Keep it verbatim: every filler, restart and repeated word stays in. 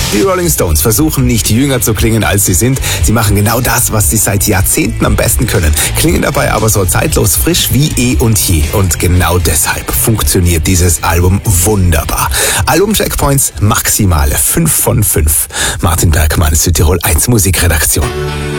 Die Rolling Stones versuchen nicht jünger zu klingen, als sie sind. Sie machen genau das, was sie seit Jahrzehnten am besten können, klingen dabei aber so zeitlos frisch wie eh und je. Und genau deshalb funktioniert dieses Album wunderbar. Album-Checkpoints maximale fünf von fünf. Martin Bergmann, Südtirol eins Musikredaktion.